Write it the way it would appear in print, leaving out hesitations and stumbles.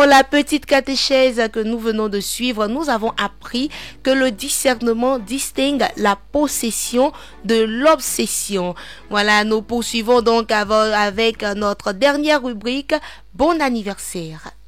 dans la petite catéchèse que nous venons de suivre, nous avons appris que le discernement distingue la possession de l'obsession. Voilà, nous poursuivons donc avec notre dernière rubrique. Bon anniversaire.